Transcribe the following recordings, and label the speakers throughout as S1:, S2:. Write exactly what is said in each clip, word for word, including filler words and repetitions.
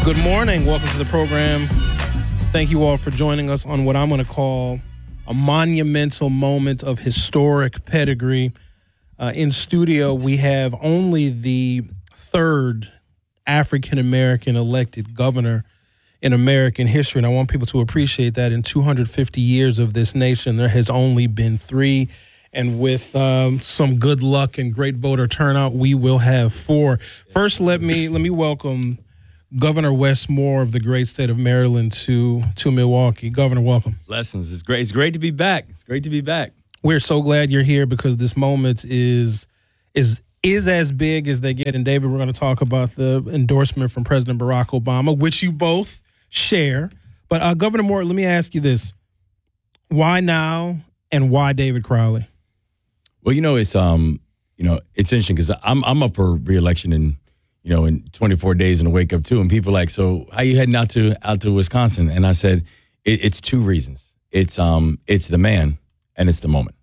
S1: Good morning. Welcome to the program. Thank you all for joining us on what I'm going to call a monumental moment of historic pedigree. Uh, in studio, we have only the third African-American elected governor in American history, and I want people to appreciate that. In two hundred fifty years of this nation, there has only been three, and with um, some good luck and great voter turnout, we will have four. First, let me let me welcome Governor Wes Moore of the great state of Maryland to to Milwaukee. Governor, welcome.
S2: Blessings. It's great. It's great to be back. It's great to be back.
S1: We're so glad you're here because this moment is is is as big as they get. And David, we're going to talk about the endorsement from President Barack Obama, which you both share. But uh, Governor Moore, let me ask you this: why now, and why David Crowley?
S2: Well, you know, it's um, you know, it's interesting because I'm I'm up for re-election in you know in twenty-four days and a wake up too, and people are like, so how you heading out to out to Wisconsin? And I said, it, it's two reasons. It's um, it's the man and it's the moment.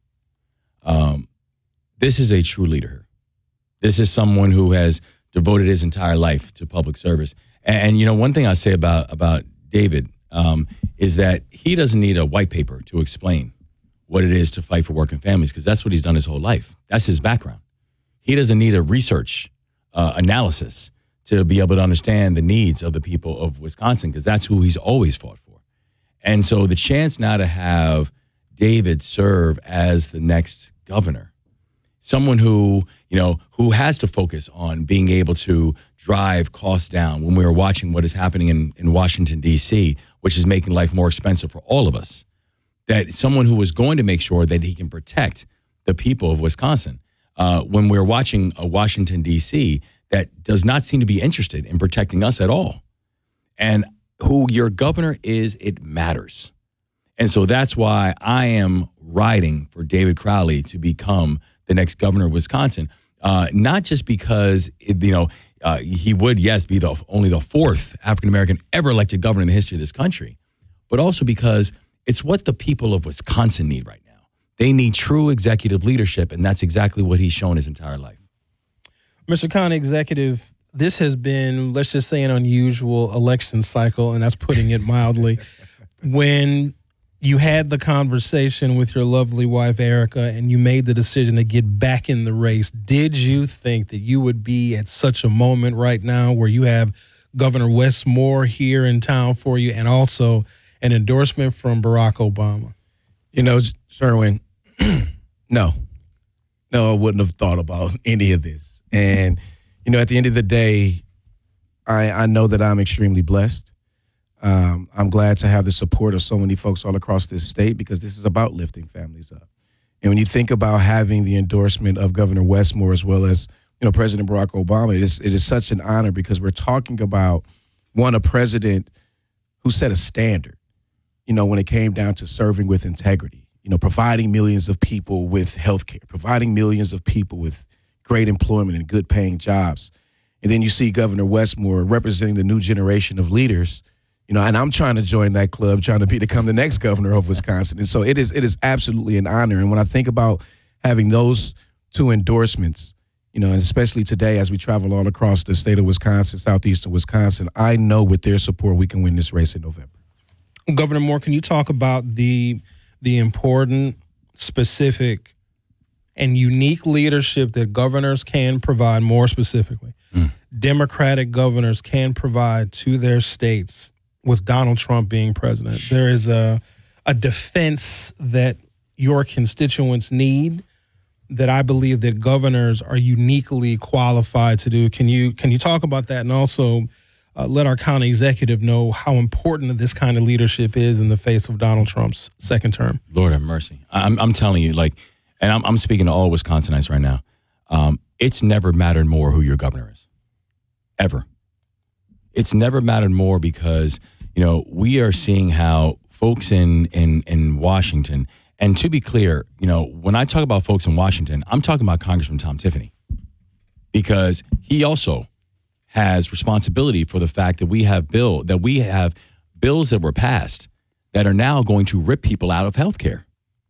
S2: Um, this is a true leader here. This is someone who has devoted his entire life to public service. And, and you know, one thing I say about about David um, is that he doesn't need a white paper to explain what it is to fight for working families, because that's what he's done his whole life. That's his background. He doesn't need a research uh, analysis to be able to understand the needs of the people of Wisconsin, because that's who he's always fought for. And so the chance now to have David serve as the next governor, someone who, you know, who has to focus on being able to drive costs down when we are watching what is happening in, in Washington, D C, which is making life more expensive for all of us, that someone who is going to make sure that he can protect the people of Wisconsin. Uh, when we're watching a Washington, D C that does not seem to be interested in protecting us at all. And who your governor is, it matters. And so that's why I am riding for David Crowley to become the next governor of Wisconsin, uh, not just because, you know, uh, he would, yes, be the only the fourth African-American ever elected governor in the history of this country, but also because it's what the people of Wisconsin need right now. They need true executive leadership, and that's exactly what he's shown his entire life.
S1: Mister County Executive, this has been, let's just say, an unusual election cycle, and that's putting it mildly. When you had the conversation with your lovely wife, Erica, and you made the decision to get back in the race, did you think that you would be at such a moment right now where you have Governor Wes Moore here in town for you and also an endorsement from Barack Obama?
S3: You know, Sherwin, no. No, I wouldn't have thought about any of this. And, you know, at the end of the day, I, I know that I'm extremely blessed. Um, I'm glad to have the support of so many folks all across this state, because this is about lifting families up. And when you think about having the endorsement of Governor Wes Moore as well as, you know, President Barack Obama, it is, it is such an honor, because we're talking about, one, a president who set a standard, you know, when it came down to serving with integrity, you know, providing millions of people with health care, providing millions of people with great employment and good paying jobs. And then you see Governor Wes Moore representing the new generation of leaders. You know, and I'm trying to join that club, trying to be become the next governor of Wisconsin. And so it is it is absolutely an honor. And when I think about having those two endorsements, you know, and especially today as we travel all across the state of Wisconsin, southeastern Wisconsin, I know with their support we can win this race in November.
S1: Governor Moore, can you talk about the the important, specific, and unique leadership that governors can provide, more specifically, mm. Democratic governors can provide to their states with Donald Trump being president? There is a a defense that your constituents need that I believe that governors are uniquely qualified to do. Can you can you talk about that, and also uh, let our county executive know how important this kind of leadership is in the face of Donald Trump's second term?
S2: Lord have mercy. I'm I'm telling you, like, and I'm I'm speaking to all Wisconsinites right now. Um, it's never mattered more who your governor is, ever. It's never mattered more because, you know, we are seeing how folks in, in, in Washington, and to be clear, you know, when I talk about folks in Washington, I'm talking about Congressman Tom Tiffany, because he also has responsibility for the fact that we have bill that we have bills that were passed that are now going to rip people out of health care.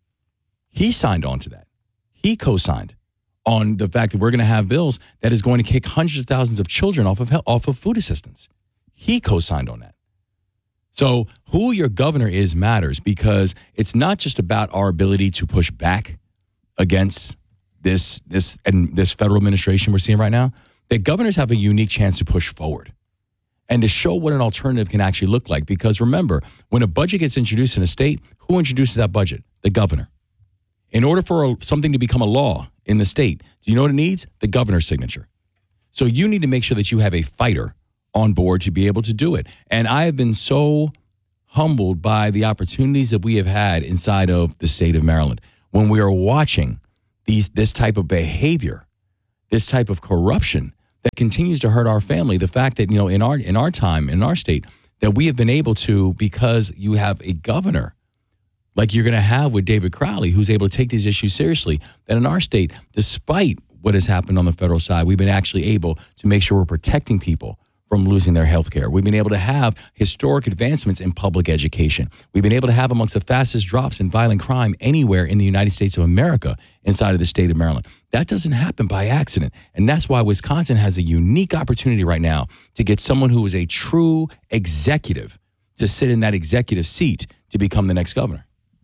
S2: He signed on to that. He co-signed on the fact that we're going to have bills that is going to kick hundreds of thousands of children off of off of food assistance. He co-signed on that. So who your governor is matters, because it's not just about our ability to push back against this this and this federal administration we're seeing right now. That governors have a unique chance to push forward and to show what an alternative can actually look like. Because remember, when a budget gets introduced in a state, who introduces that budget? The governor. In order for a, something to become a law in the state, do you know what it needs? The governor's signature. So you need to make sure that you have a fighter on board to be able to do it. And I have been so humbled by the opportunities that we have had inside of the state of Maryland when we are watching these this type of behavior, this type of corruption that continues to hurt our family. The fact that, you know, in our in our time, in our state, that we have been able to, because you have a governor like you're going to have with David Crowley, who's able to take these issues seriously, that in our state, despite what has happened on the federal side, we've been actually able to make sure we're protecting people from losing their health care. We've been able to have historic advancements in public education. We've been able to have amongst the fastest drops in violent crime anywhere in the United States of America inside of the state of Maryland. That doesn't happen by accident. And that's why Wisconsin has a unique opportunity right now to get someone who is a true executive to sit in that executive seat to become the next governor.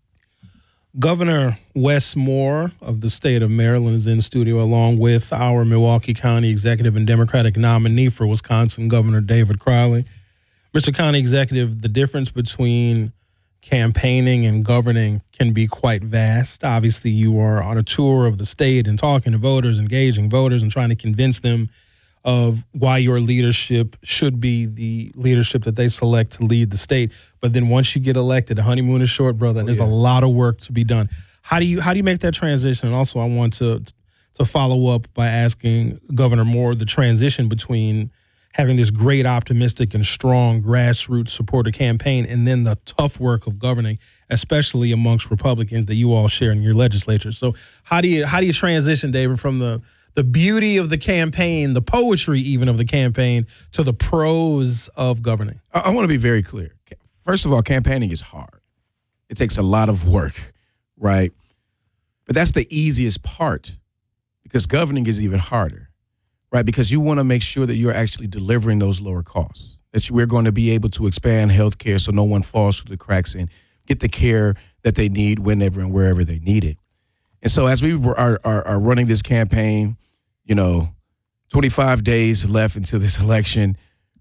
S1: Governor Wes Moore of the state of Maryland is in studio, along with our Milwaukee County Executive and Democratic nominee for Wisconsin, Governor David Crowley. Mister County Executive, the difference between campaigning and governing can be quite vast. Obviously, you are on a tour of the state and talking to voters, engaging voters, and trying to convince them of why your leadership should be the leadership that they select to lead the state. But then once you get elected, the honeymoon is short, brother, and oh, there's yeah. a lot of work to be done. How do you how do you make that transition? And also, I want to to follow up by asking Governor Moore the transition between having this great, optimistic, and strong grassroots supporter campaign and then the tough work of governing, especially amongst Republicans that you all share in your legislature. So how do you how do you transition, David, from the the beauty of the campaign, the poetry even of the campaign, to the prose of governing?
S3: I, I want to be very clear. First of all, campaigning is hard. It takes a lot of work, right? But that's the easiest part, because governing is even harder, right? Because you want to make sure that you're actually delivering those lower costs, that we're going to be able to expand health care so no one falls through the cracks and get the care that they need whenever and wherever they need it. And so as we are, are, are running this campaign, you know, twenty-five days left until this election,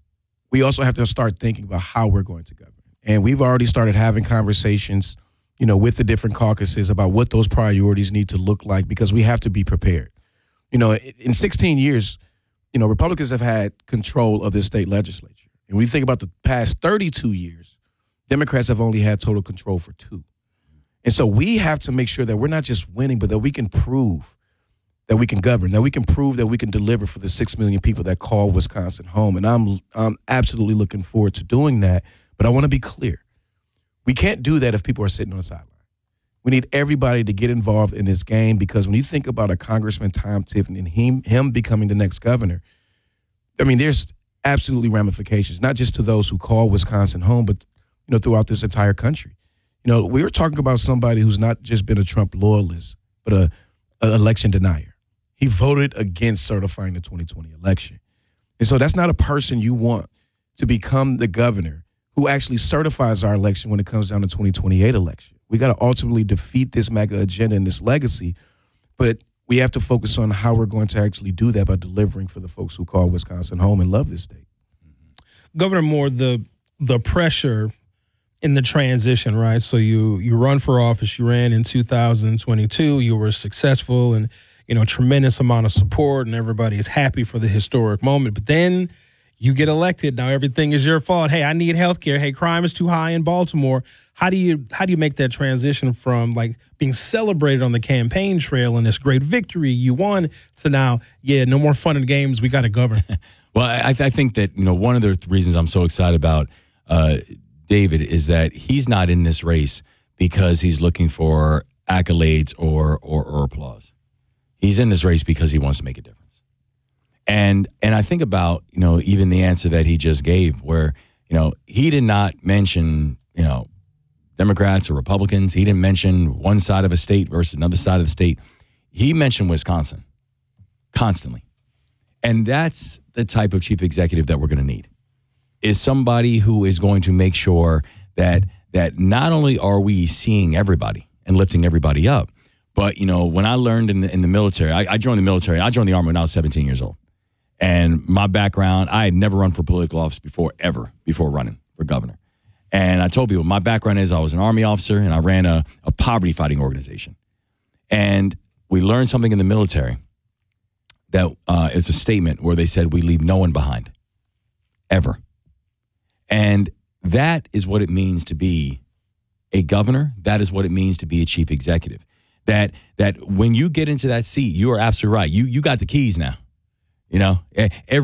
S3: we also have to start thinking about how we're going to govern. And we've already started having conversations, you know, with the different caucuses about what those priorities need to look like, because we have to be prepared. You know, in sixteen years, you know, Republicans have had control of this state legislature. And when you think about the past thirty-two years, Democrats have only had total control for two. And so we have to make sure that we're not just winning, but that we can prove that we can govern, that we can prove that we can deliver for the six million people that call Wisconsin home. And I'm I'm absolutely looking forward to doing that. But I want to be clear. We can't do that if people are sitting on the sideline. We need everybody to get involved in this game, because when you think about a Congressman Tom Tiffany and him, him becoming the next governor, I mean, there's absolutely ramifications, not just to those who call Wisconsin home, but, you know, throughout this entire country. You know, we were talking about somebody who's not just been a Trump loyalist, but a, a election denier. He voted against certifying the twenty twenty election. And so that's not a person you want to become the governor who actually certifies our election when it comes down to twenty twenty-eight election. We got to ultimately defeat this MAGA agenda and this legacy, but we have to focus on how we're going to actually do that by delivering for the folks who call Wisconsin home and love this state.
S1: Governor Moore, the the pressure in the transition, right? So you you run for office, you ran in two thousand twenty-two, you were successful, and, you know, tremendous amount of support, and everybody is happy for the historic moment. But then you get elected. Now everything is your fault. Hey, I need health care. Hey, crime is too high in Baltimore. How do you how do you make that transition from, like, being celebrated on the campaign trail and this great victory you won to now, yeah, no more fun and games, we got to govern?
S2: Well, I, I think that, you know, one of the reasons I'm so excited about uh, David is that he's not in this race because he's looking for accolades or, or or applause. He's in this race because he wants to make a difference. And and I think about, you know, even the answer that he just gave, where, you know, he did not mention, you know, Democrats or Republicans. He didn't mention one side of a state versus another side of the state. He mentioned Wisconsin constantly. And that's the type of chief executive that we're going to need. is somebody who is going to make sure that that not only are we seeing everybody and lifting everybody up, but, you know, when I learned in the, in the military, I, I joined the military. I joined the Army when I was seventeen years old. And my background, I had never run for political office before, ever, before running for governor. And I told people, my background is I was an Army officer and I ran a, a poverty fighting organization. And we learned something in the military that uh, it's a statement where they said we leave no one behind, ever. And that is what it means to be a governor. That is what it means to be a chief executive. That that when you get into that seat, you are absolutely right. You you got the keys now. You know, every